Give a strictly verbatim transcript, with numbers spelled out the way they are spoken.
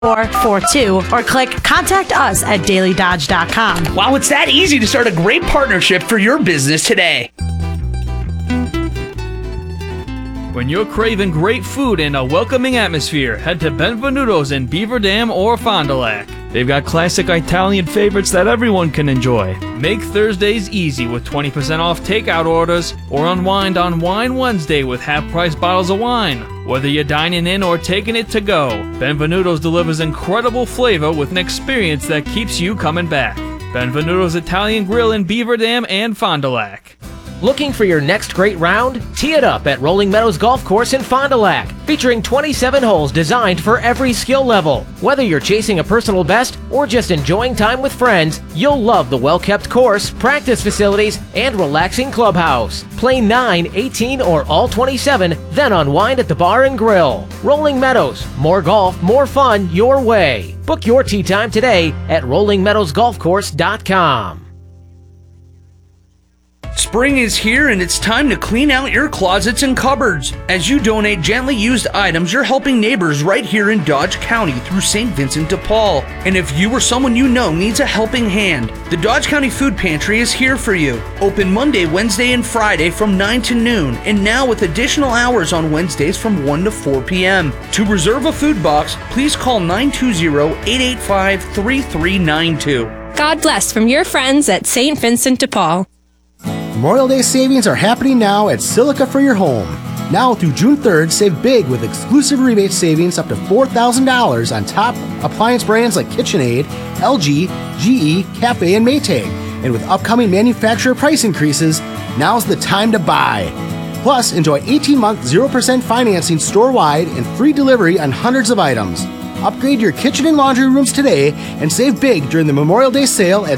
four four two or click contact us at daily dodge dot com. Wow, it's that easy to start a great partnership for your business today. When you're craving great food and a welcoming atmosphere, head to Benvenuto's in Beaver Dam or Fond du Lac. They've got classic Italian favorites that everyone can enjoy. Make Thursdays easy with twenty percent off takeout orders, or unwind on Wine Wednesday with half-price bottles of wine. Whether you're dining in or taking it to go, Benvenuto's delivers incredible flavor with an experience that keeps you coming back. Benvenuto's Italian Grill in Beaver Dam and Fond du Lac. Looking for your next great round? Tee it up at Rolling Meadows Golf Course in Fond du Lac, featuring twenty-seven holes designed for every skill level. Whether you're chasing a personal best or just enjoying time with friends, you'll love the well-kept course, practice facilities, and relaxing clubhouse. Play nine, eighteen, or all twenty-seven, then unwind at the bar and grill. Rolling Meadows, more golf, more fun your way. Book your tee time today at rolling meadows golf course dot com. Spring is here and it's time to clean out your closets and cupboards. As you donate gently used items, you're helping neighbors right here in Dodge County through Saint Vincent de Paul. And if you or someone you know needs a helping hand, the Dodge County Food Pantry is here for you. Open Monday, Wednesday, and Friday from nine to noon, and now with additional hours on Wednesdays from one to four p.m. To reserve a food box, please call nine two zero, eight eight five, three three nine two. God bless from your friends at Saint Vincent de Paul. Memorial Day savings are happening now at Silica for your home. Now through June third, save big with exclusive rebate savings up to four thousand dollars on top appliance brands like KitchenAid, L G, G E, Cafe, and Maytag. And with upcoming manufacturer price increases, now's the time to buy. Plus, enjoy eighteen-month zero percent financing store-wide and free delivery on hundreds of items. Upgrade your kitchen and laundry rooms today and save big during the Memorial Day sale at